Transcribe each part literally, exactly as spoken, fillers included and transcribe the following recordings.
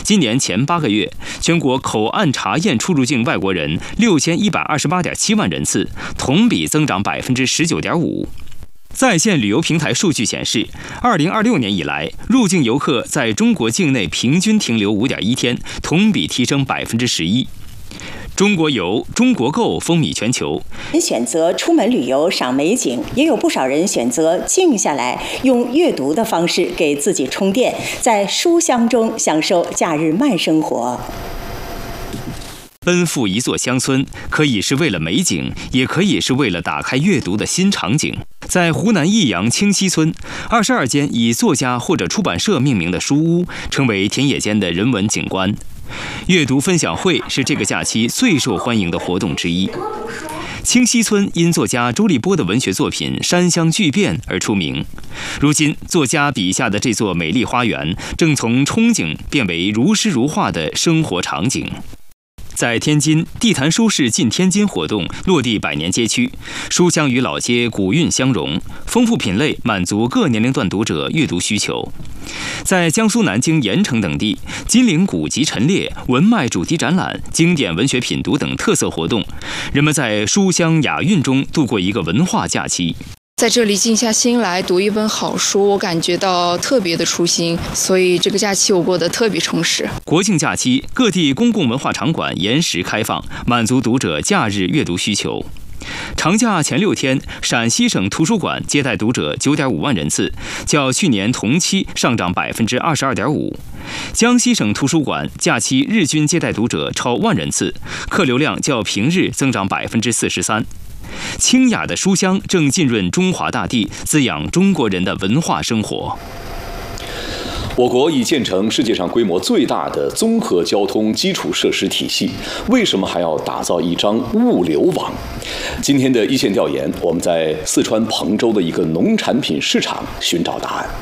今年前八个月，全国口岸查验出入境外国人六千一百二十八点七万人次，同比增长百分之十九点五。在线旅游平台数据显示，二零二六年以来，入境游客在中国境内平均停留五点一天，同比提升百分之十一。中国游、中国购风靡全球， 人选择出门旅游赏美景，也有不少人选择静下来，用阅读的方式给自己充电，在书香中享受假日慢生活。 奔赴一座乡村，可以是为了美景，也可以是为了打开阅读的新场景。在湖南益阳清溪村，二十二间以作家或者出版社命名的书屋，成为田野间的人文景观。阅读分享会是这个假期最受欢迎的活动之一。清溪村因作家周立波的文学作品《山乡巨变》而出名。如今，作家笔下的这座美丽花园，正从憧憬变为如诗如画的生活场景。在天津，地坛书市进天津活动落地百年街区，书香与老街古韵相融，丰富品类满足各年龄段读者阅读需求。在江苏南京、盐城等地，金陵古籍陈列、文脉主题展览、经典文学品读等特色活动，人们在书香雅韵中度过一个文化假期。 在这里静下心来读一本好书，我感觉到特别的舒心，所以这个假期我过得特别充实。 国庆假期，各地公共文化场馆延时开放，满足读者假日阅读需求。长假前六天，陕西省图书馆接待读者 九点五万人次，较去年同期上涨 百分之二十二点五。江西省图书馆假期日均接待读者超万人次，客流量较平日增长 百分之四十三。清雅的书香正浸润中华大地，滋养中国人的文化生活。 我国已建成世界上规模最大的综合交通基础设施体系，为什么还要打造一张物流网？今天的一线调研，我们在四川彭州的一个农产品市场寻找答案。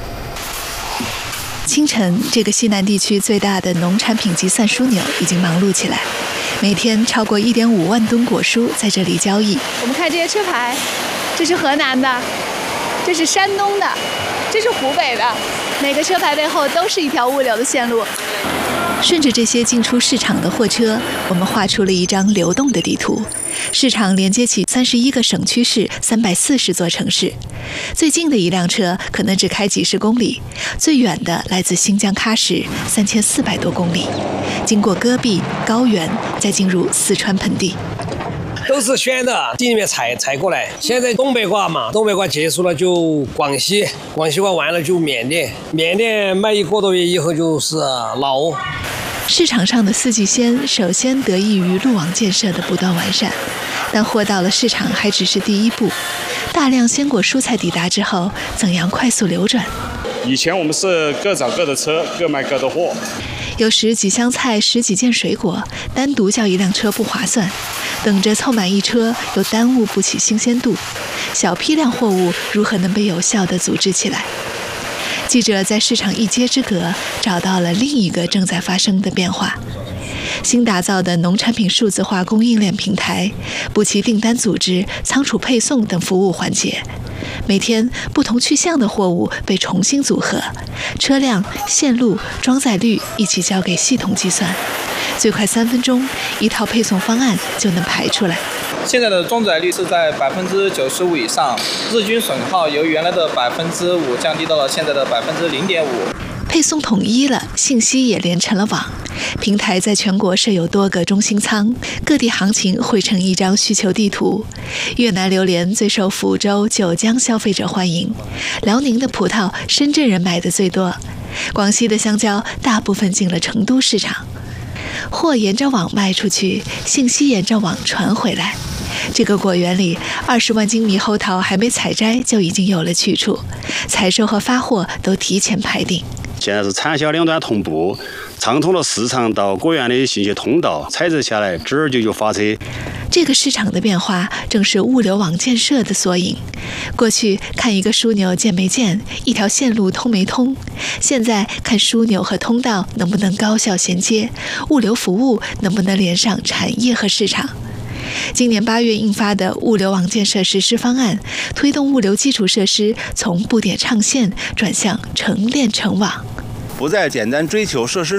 清晨，这个西南地区最大的农产品集散枢纽已经忙碌起来，每天超过 一点五万吨果蔬在这里交易。 我们看这些车牌，这是河南的，这是山东的，这是湖北的，每个车牌背后都是一条物流的线路。 顺着这些进出市场的货车，我们画出了一张流动的地图。市场连接起三十一个省区市、三百四十座城市。最近的一辆车可能只开几十公里，最远的来自新疆喀什，三千四百多公里，经过戈壁、高原，再进入四川盆地。 都是选的地里面采采过来。现在东北瓜嘛，东北瓜结束了就广西，广西瓜完了就缅甸，缅甸卖一个多月以后就是老挝。 市场上的四季鲜首先得益于路网建设的不断完善，但货到了市场还只是第一步。大量鲜果蔬菜抵达之后，怎样快速流转？ 以前我们是各找各的车，各卖各的货。 有时几箱菜、十几件水果，单独叫一辆车不划算，等着凑满一车又耽误不起新鲜度。小批量货物如何能被有效地组织起来？记者在市场一街之隔找到了另一个正在发生的变化。新打造的农产品数字化供应链平台，补齐订单组织、仓储配送等服务环节。每天不同去向的货物被重新组合，车辆、线路、装载率一起交给系统计算，最快三分钟，一套配送方案就能排出来。 现在的装载率是在百分之九十五以上，日均损耗由原来的百分之五降低到了现在的百分之零点五。 配送统一了，信息也连成了网。平台在全国设有多个中心仓，各地行情汇成一张需求地图。越南榴莲最受福州、九江消费者欢迎，辽宁的葡萄深圳人买的最多，广西的香蕉大部分进了成都市场。货沿着网卖出去，信息沿着网传回来。这个果园里，二十万斤猕猴桃还没采摘就已经有了去处，采收和发货都提前排定。 现在是产销两端同步，畅通了市场到果园的信息通道，采摘下来直儿就就发车。 这个市场的变化正是物流网建设的缩影。过去看一个枢纽建没建，一条线路通没通，现在看枢纽和通道能不能高效衔接，物流服务能不能连上产业和市场。今年八月印发的物流网建设实施方案，推动物流基础设施从布点唱线转向成链成网， 不再简单追求设施